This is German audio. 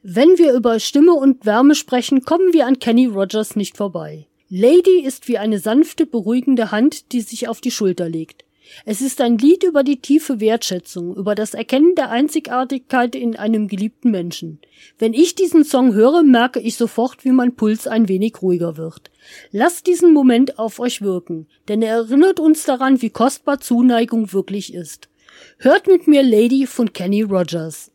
Wenn wir über Stimme und Wärme sprechen, kommen wir an Kenny Rogers nicht vorbei. Lady ist wie eine sanfte, beruhigende Hand, die sich auf die Schulter legt. Es ist ein Lied über die tiefe Wertschätzung, über das Erkennen der Einzigartigkeit in einem geliebten Menschen. Wenn ich diesen Song höre, merke ich sofort, wie mein Puls ein wenig ruhiger wird. Lasst diesen Moment auf euch wirken, denn er erinnert uns daran, wie kostbar Zuneigung wirklich ist. Hört mit mir Lady von Kenny Rogers.